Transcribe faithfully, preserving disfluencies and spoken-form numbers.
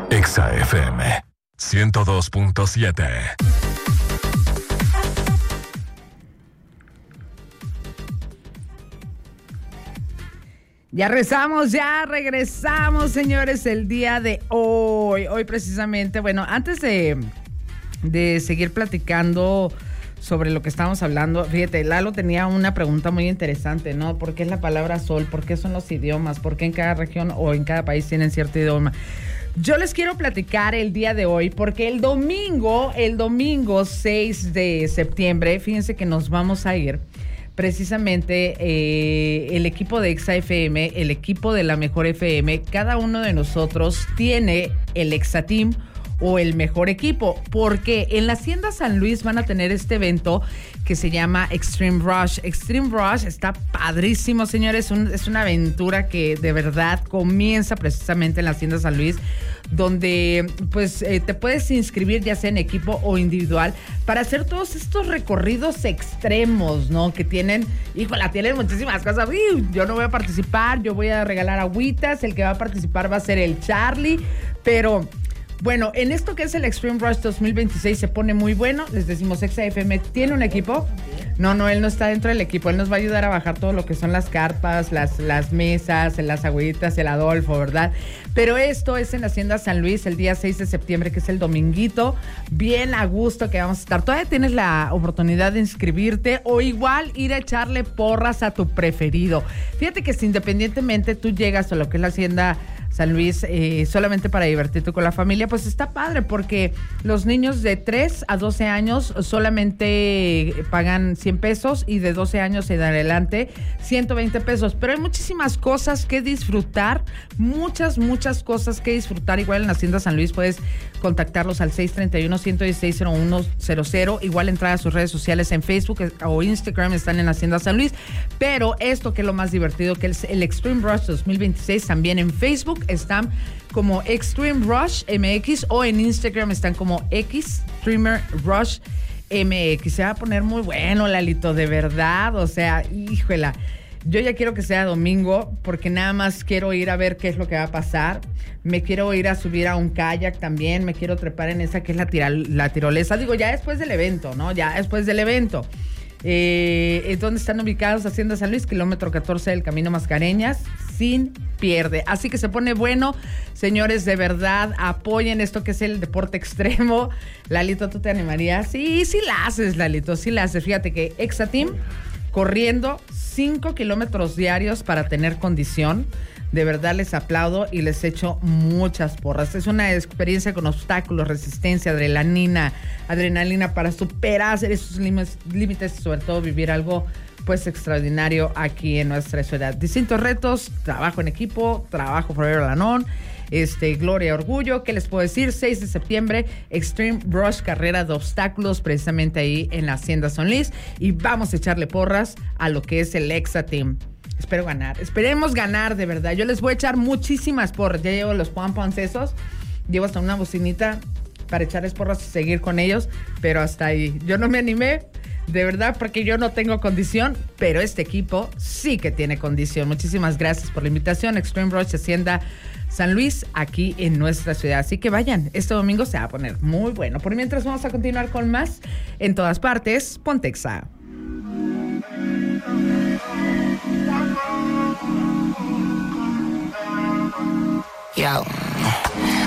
Exa F M ciento dos punto siete. Ya regresamos, ya regresamos, señores, el día de hoy. Hoy precisamente, bueno, antes de, de seguir platicando sobre lo que estamos hablando, fíjate, Lalo tenía una pregunta muy interesante, ¿no? ¿Por qué es la palabra sol? ¿Por qué son los idiomas? ¿Por qué en cada región o en cada país tienen cierto idioma? Yo les quiero platicar el día de hoy porque el domingo, el domingo seis de septiembre, fíjense que nos vamos a ir precisamente eh, el equipo de Exa F M, el equipo de la Mejor F M, cada uno de nosotros tiene el Exa Team o el mejor equipo, porque en la Hacienda San Luis van a tener este evento que se llama Extreme Rush. Extreme Rush está padrísimo, señores, un, es una aventura que de verdad comienza precisamente en la Hacienda San Luis, donde pues eh, te puedes inscribir ya sea en equipo o individual para hacer todos estos recorridos extremos, ¿no? Que tienen, híjola, tienen muchísimas cosas. Uy, yo no voy a participar, yo voy a regalar agüitas, el que va a participar va a ser el Charlie, pero bueno, en esto que es el Extreme Rush dos mil veintiséis se pone muy bueno. Les decimos, Exa F M tiene un equipo. No, no, él no está dentro del equipo. Él nos va a ayudar a bajar todo lo que son las carpas, las, las mesas, las agüitas, el Adolfo, ¿verdad? Pero esto es en la Hacienda San Luis el día seis de septiembre, que es el dominguito. Bien a gusto que vamos a estar. Todavía tienes la oportunidad de inscribirte o igual ir a echarle porras a tu preferido. Fíjate que si independientemente tú llegas a lo que es la Hacienda San Luis eh, solamente para divertirte con la familia, pues está padre porque los niños de tres a doce años solamente pagan cien pesos y de doce años en adelante ciento veinte pesos, pero hay muchísimas cosas que disfrutar, muchas, muchas cosas que disfrutar. Igual en la Hacienda San Luis puedes contactarlos al seis tres uno, uno uno seis, cero uno cero cero, igual entrar a sus redes sociales en Facebook o Instagram, están en la Hacienda San Luis, pero esto que es lo más divertido, que es el Extreme Rush dos mil veintiséis, también en Facebook están como Extreme Rush M X o en Instagram están como X Streamer Rush M X. Se va a poner muy bueno, Lalito, de verdad, o sea, híjola. Yo ya quiero que sea domingo porque nada más quiero ir a ver qué es lo que va a pasar. Me quiero ir a subir a un kayak también, me quiero trepar en esa que es la, tiral, la tirolesa. Digo, ya después del evento, ¿no? Ya después del evento. Eh, es donde están ubicados Hacienda San Luis, kilómetro catorce del Camino Mascareñas, sin pierde. Así que se pone bueno, señores, de verdad, apoyen esto que es el deporte extremo. Lalito, ¿tú te animarías? Sí, sí la haces, Lalito, sí la haces. Fíjate que Exa Team corriendo cinco kilómetros diarios para tener condición. De verdad les aplaudo y les echo muchas porras. Es una experiencia con obstáculos, resistencia, adrenalina, adrenalina para superar esos límites y sobre todo vivir algo pues extraordinario aquí en nuestra ciudad. Distintos retos, trabajo en equipo, trabajo forever alone, este, gloria, orgullo. ¿Qué les puedo decir? seis de septiembre, Extreme Rush, carrera de obstáculos, precisamente ahí en la Hacienda San Luis. Y vamos a echarle porras a lo que es el Exa Team. Espero ganar, esperemos ganar de verdad. Yo les voy a echar muchísimas porras. Ya llevo los pompons esos, llevo hasta una bocinita para echarles porras y seguir con ellos, pero hasta ahí. Yo no me animé, de verdad, porque yo no tengo condición, pero este equipo sí que tiene condición. Muchísimas gracias por la invitación. Extreme Rush Hacienda San Luis, aquí en nuestra ciudad. Así que vayan, este domingo se va a poner muy bueno. Por mientras vamos a continuar con más en todas partes. Ponte Exa. Yo.